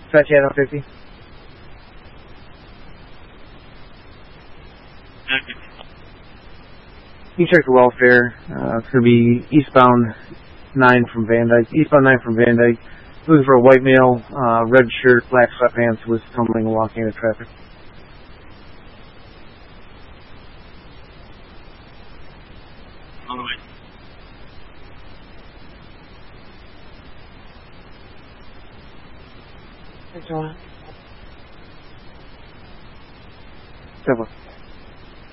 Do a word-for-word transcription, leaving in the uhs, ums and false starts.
Fat Cat on fifty. You check the welfare. Uh, it's going to be eastbound nine from Van Dyke. Eastbound nine from Van Dyke. Looking for a white male, uh, red shirt, black sweatpants, was tumbling and walking into traffic. On the way. Good job. Several.